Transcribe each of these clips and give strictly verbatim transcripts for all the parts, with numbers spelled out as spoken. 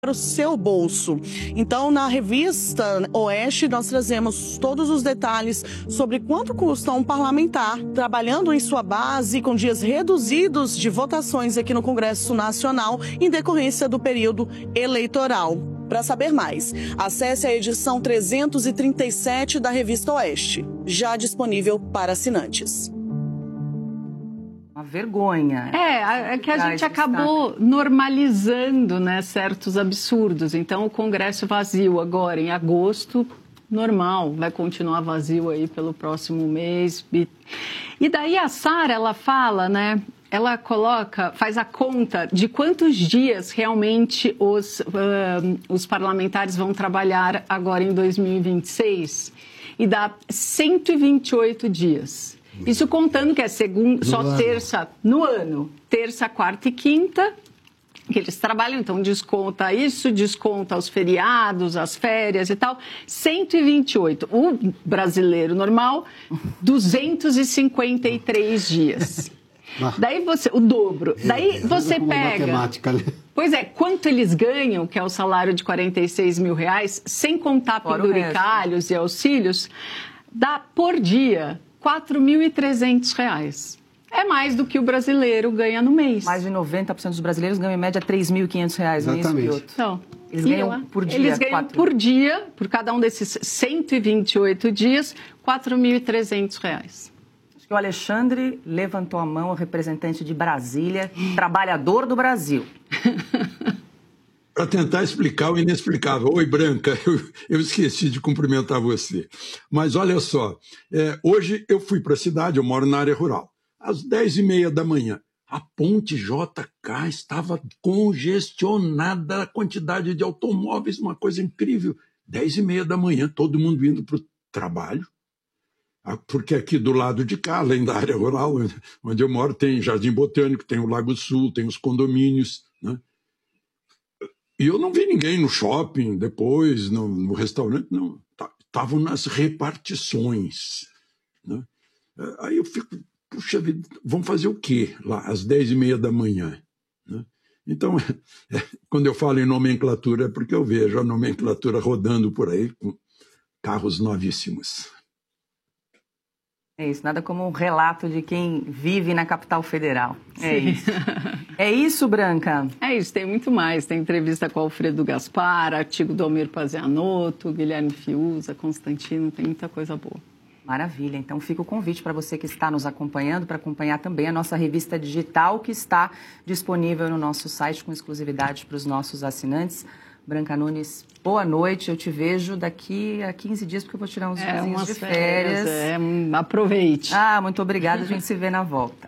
para o seu bolso. Então, na revista Oeste, nós trazemos todos os detalhes sobre quanto custa um parlamentar trabalhando em sua base com dias reduzidos de votações aqui no Congresso Nacional em decorrência do período eleitoral. Para saber mais, acesse a edição trezentos e trinta e sete da revista Oeste, já disponível para assinantes. Uma vergonha. É, é que a gente acabou normalizando, né, certos absurdos. Então, o Congresso vazio agora, em agosto, normal, vai continuar vazio aí pelo próximo mês. E daí a Sara, ela fala, né, ela coloca, faz a conta de quantos dias realmente os, uh, os parlamentares vão trabalhar agora em dois mil e vinte e seis e dá cento e vinte e oito dias. Isso contando que é segunda, só ano. terça no ano, terça, quarta e quinta, que eles trabalham, então desconta isso, desconta os feriados, as férias e tal, cento e vinte e oito. O brasileiro normal, duzentos e cinquenta e três dias. Daí você, o dobro, daí você pega... Matemática, né? Pois é, quanto eles ganham, que é o salário de quarenta e seis mil reais, sem contar penduricalhos e auxílios, dá por dia quatro mil e trezentos reais. É mais do que o brasileiro ganha no mês. Mais de noventa por cento dos brasileiros ganham em média três mil e quinhentos reais. Exatamente. Não é isso, então, eles ganham por dia. Eles ganham quatro. por dia, por cada um desses cento e vinte e oito dias, quatro mil e trezentos reais. Acho que o Alexandre levantou a mão, o representante de Brasília, trabalhador do Brasil. Para tentar explicar o inexplicável. Oi, Branca, eu, eu esqueci de cumprimentar você. Mas olha só, é, hoje eu fui para a cidade, eu moro na área rural, às dez e meia da manhã. A ponte J K estava congestionada, a quantidade de automóveis, uma coisa incrível. Dez e meia da manhã, todo mundo indo para o trabalho. Porque aqui do lado de cá, além da área rural, onde eu moro, tem Jardim Botânico, tem o Lago Sul, tem os condomínios, né? E eu não vi ninguém no shopping, depois, no, no restaurante, não. Estavam nas repartições, né? Aí eu fico, puxa vida, vão fazer o quê lá, às dez e meia da manhã? Né? Então, é, quando eu falo em nomenclatura, é porque eu vejo a nomenclatura rodando por aí com carros novíssimos. É isso, nada como um relato de quem vive na capital federal. É Sim. isso. É isso, Branca? É isso, tem muito mais. Tem entrevista com o Alfredo Gaspar, artigo do Almir Pazianotto, Guilherme Fiuza, Constantino, tem muita coisa boa. Maravilha. Então fica o convite para você que está nos acompanhando, para acompanhar também a nossa revista digital, que está disponível no nosso site com exclusividade para os nossos assinantes. Branca Nunes, boa noite. Eu te vejo daqui a quinze dias, porque eu vou tirar uns é, dias de férias. férias é, aproveite. Ah, muito obrigada. A gente se vê na volta.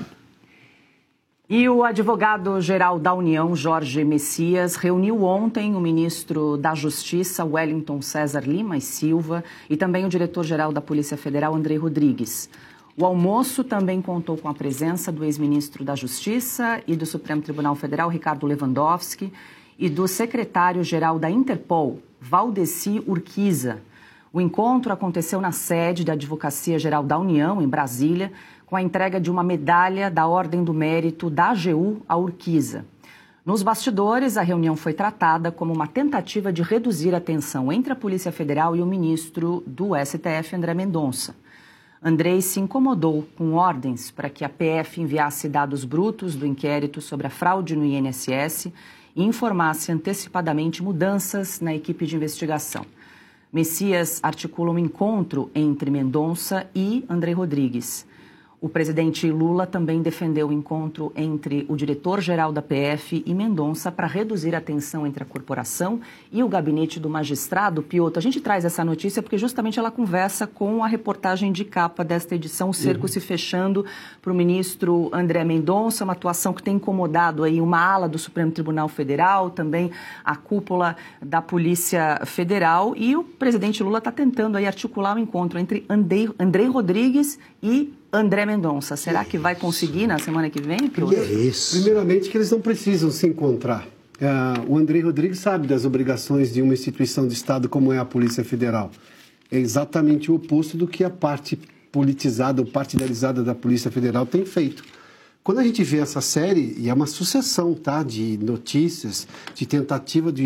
E o advogado-geral da União, Jorge Messias, reuniu ontem o ministro da Justiça, Wellington César Lima e Silva, e também o diretor-geral da Polícia Federal, Andrei Rodrigues. O almoço também contou com a presença do ex-ministro da Justiça e do Supremo Tribunal Federal, Ricardo Lewandowski, e do secretário-geral da Interpol, Valdeci Urquiza. O encontro aconteceu na sede da Advocacia Geral da União, em Brasília, com a entrega de uma medalha da Ordem do Mérito da A G U a Urquiza. Nos bastidores, a reunião foi tratada como uma tentativa de reduzir a tensão entre a Polícia Federal e o ministro do S T F, André Mendonça. Andrei se incomodou com ordens para que a P F enviasse dados brutos do inquérito sobre a fraude no I N S S e informasse antecipadamente mudanças na equipe de investigação. Messias articula um encontro entre Mendonça e Andrei Rodrigues. O presidente Lula também defendeu o encontro entre o diretor-geral da P F e Mendonça para reduzir a tensão entre a corporação e o gabinete do magistrado Piotr. A gente traz essa notícia porque justamente ela conversa com a reportagem de capa desta edição, o cerco uhum. se fechando para o ministro André Mendonça, uma atuação que tem incomodado aí uma ala do Supremo Tribunal Federal, também a cúpula da Polícia Federal, e o presidente Lula está tentando aí articular um encontro entre Andrei, Andrei Rodrigues e André Mendonça. Será que vai conseguir na semana que vem? É isso. Primeiramente que eles não precisam se encontrar. Uh, o Andrei Rodrigues sabe das obrigações de uma instituição de Estado como é a Polícia Federal. É exatamente o oposto do que a parte politizada ou partidarizada da Polícia Federal tem feito. Quando a gente vê essa série, e é uma sucessão, tá, de notícias, de tentativa de